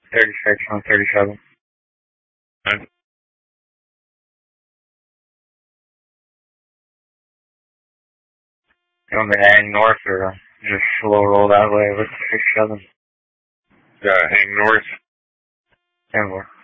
36 on 37. Huh? You want me to hang north or just slow roll that way with 67? Hang north. 10-4.